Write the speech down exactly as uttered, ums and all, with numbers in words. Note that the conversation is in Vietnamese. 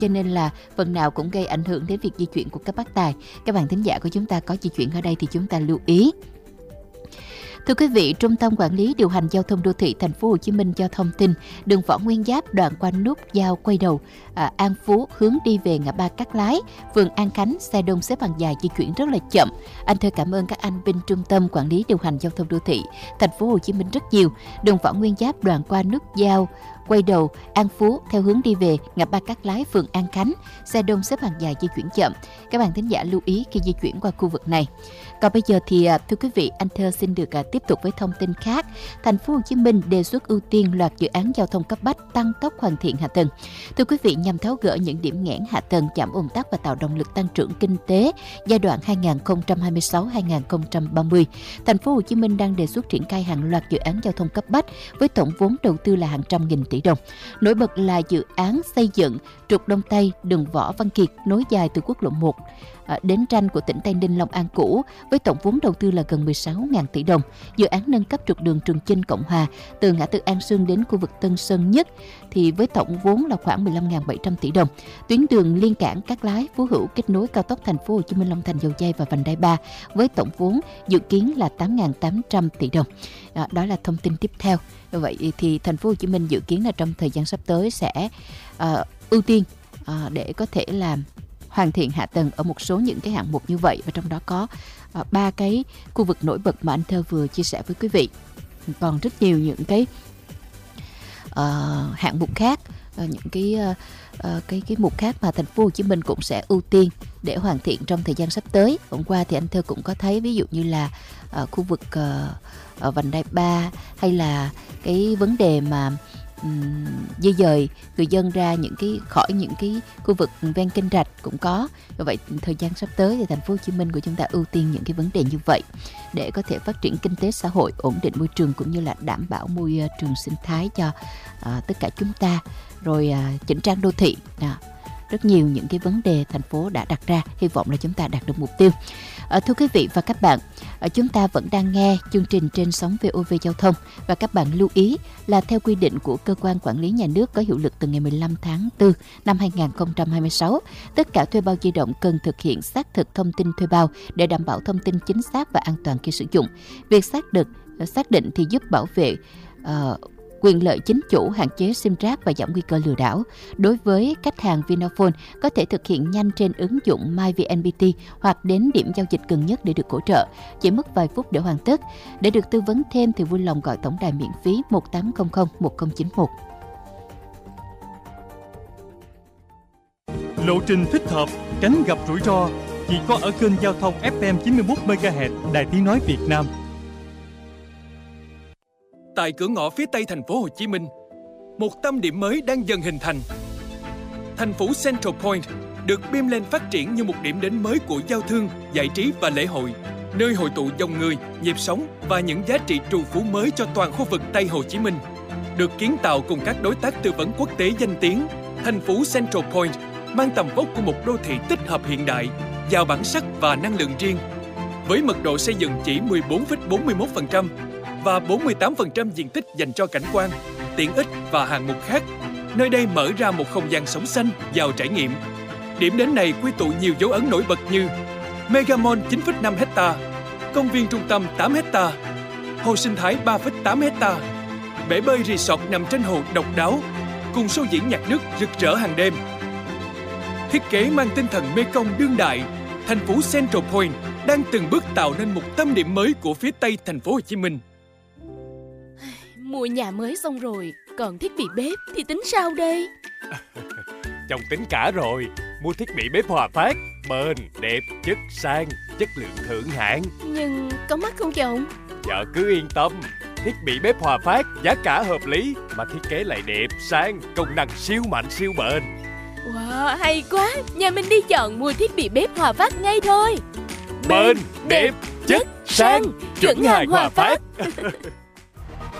cho nên là phần nào cũng gây ảnh hưởng đến việc di chuyển của các bác tài. Các bạn thính giả của chúng ta có di chuyển ở đây thì chúng ta lưu ý. Thưa quý vị, Trung tâm Quản lý Điều hành Giao thông Đô thị Thành phố Hồ Chí Minh cho thông tin đường Võ Nguyên Giáp đoạn qua nút giao quay đầu à, An Phú hướng đi về ngã ba Cát Lái, phường An Khánh, xe đông xếp hàng dài di chuyển rất là chậm. Anh thơ cảm ơn các anh bên Trung tâm Quản lý Điều hành Giao thông Đô thị Thành phố Hồ Chí Minh rất nhiều. Đường Võ Nguyên Giáp đoạn qua nút giao quay đầu An Phú theo hướng đi về ngã ba Cát Lái, phường An Khánh, xe đông xếp hàng dài di chuyển chậm. Các bạn thính giả lưu ý khi di chuyển qua khu vực này. Còn bây giờ thì thưa quý vị, anh thơ xin được tiếp tục với thông tin khác. Thành phố Hồ Chí Minh đề xuất ưu tiên loạt dự án giao thông cấp bách tăng tốc hoàn thiện hạ tầng. Thưa quý vị, nhằm tháo gỡ những điểm nghẽn hạ tầng, giảm ùn tắc và tạo động lực tăng trưởng kinh tế giai đoạn hai nghìn không trăm hai mươi sáu đến hai nghìn không trăm ba mươi, Thành phố Hồ Chí Minh đang đề xuất triển khai hàng loạt dự án giao thông cấp bách với tổng vốn đầu tư là hàng trăm nghìn tỷ đồng. Nổi bật là dự án xây dựng trục Đông Tây đường Võ Văn Kiệt nối dài từ quốc lộ một đến Ranh của tỉnh Tây Ninh Long An cũ với tổng vốn đầu tư là gần mười sáu nghìn tỷ đồng. Dự án nâng cấp trục đường Trường Chinh Cộng Hòa từ ngã tư An Sương đến khu vực Tân Sơn Nhất thì với tổng vốn là khoảng mười lăm nghìn bảy trăm tỷ đồng. Tuyến đường liên cảng Cát Lái Phú Hữu kết nối cao tốc Thành phố Hồ Chí Minh Long Thành Dầu Giây và vành đai ba với tổng vốn dự kiến là tám nghìn tám trăm tỷ đồng. Đó, đó là thông tin tiếp theo. Vậy thì Thành phố Hồ Chí Minh dự kiến là trong thời gian sắp tới sẽ uh, ưu tiên uh, để có thể làm hoàn thiện hạ tầng ở một số những cái hạng mục như vậy, và trong đó có ba uh, cái khu vực nổi bật mà anh Thơ vừa chia sẻ với quý vị. Còn rất nhiều những cái uh, hạng mục khác, uh, những cái uh, uh, cái cái mục khác mà Thành phố Hồ Chí Minh cũng sẽ ưu tiên để hoàn thiện trong thời gian sắp tới. Hôm qua thì anh Thơ cũng có thấy ví dụ như là uh, khu vực uh, uh, vành đai ba, hay là cái vấn đề mà Um, di dời người dân ra những cái khỏi những cái khu vực ven kênh rạch cũng có. Vì vậy thời gian sắp tới thì Thành phố Hồ Chí Minh của chúng ta ưu tiên những cái vấn đề như vậy để có thể phát triển kinh tế xã hội, ổn định môi trường cũng như là đảm bảo môi trường sinh thái cho uh, tất cả chúng ta. Rồi uh, chỉnh trang đô thị, uh, rất nhiều những cái vấn đề thành phố đã đặt ra, hy vọng là chúng ta đạt được mục tiêu. À, thưa quý vị và các bạn, à, chúng ta vẫn đang nghe chương trình trên sóng vê o vê Giao thông, và các bạn lưu ý là theo quy định của cơ quan quản lý nhà nước có hiệu lực từ ngày mười lăm tháng tư năm hai nghìn không trăm hai mươi sáu, tất cả thuê bao di động cần thực hiện xác thực thông tin thuê bao để đảm bảo thông tin chính xác và an toàn khi sử dụng. Việc xác định xác định thì giúp bảo vệ uh, quyền lợi chính chủ, hạn chế sim rác và giảm nguy cơ lừa đảo. Đối với khách hàng Vinaphone, có thể thực hiện nhanh trên ứng dụng MyVNPT hoặc đến điểm giao dịch gần nhất để được hỗ trợ. Chỉ mất vài phút để hoàn tất. Để được tư vấn thêm thì vui lòng gọi tổng đài miễn phí một tám không không một không chín một. Lộ trình thích hợp, tránh gặp rủi ro chỉ có ở kênh giao thông ép em chín mươi mốt mê ga héc Đài Tiếng nói Việt Nam. Tại cửa ngõ phía Tây Thành phố Hồ Chí Minh, một tâm điểm mới đang dần hình thành. Thành phố Central Point được bim lên phát triển như một điểm đến mới của giao thương, giải trí và lễ hội, nơi hội tụ dòng người, nhịp sống và những giá trị trù phú mới cho toàn khu vực Tây Hồ Chí Minh. Được kiến tạo cùng các đối tác tư vấn quốc tế danh tiếng, thành phố Central Point mang tầm vóc của một đô thị tích hợp hiện đại, giàu bản sắc và năng lượng riêng. Với mật độ xây dựng chỉ mười bốn phẩy bốn mươi mốt phần trăm và bốn mươi tám phần trăm diện tích dành cho cảnh quan, tiện ích và hạng mục khác, nơi đây mở ra một không gian sống xanh, giàu trải nghiệm. Điểm đến này quy tụ nhiều dấu ấn nổi bật như Mega Mall chín phẩy năm hecta, công viên trung tâm tám hecta, hồ sinh thái ba phẩy tám hecta, bể bơi resort nằm trên hồ độc đáo, cùng show diễn nhạc nước rực rỡ hàng đêm. Thiết kế mang tinh thần Mekong đương đại, thành phố Central Point đang từng bước tạo nên một tâm điểm mới của phía Tây Thành phố Hồ Chí Minh. Mua nhà mới xong rồi, còn thiết bị bếp thì tính sao đây? Chồng tính cả rồi, mua thiết bị bếp Hòa Phát, bền, đẹp, chất sang, chất lượng thượng hạng. Nhưng có mắc không chồng? Vợ cứ yên tâm, thiết bị bếp Hòa Phát giá cả hợp lý mà thiết kế lại đẹp, sang, công năng siêu mạnh siêu bền. Wow, hay quá, nhà mình đi chọn mua thiết bị bếp Hòa Phát ngay thôi. Bền, đẹp, chất, sang, chuẩn hàng Hòa Phát.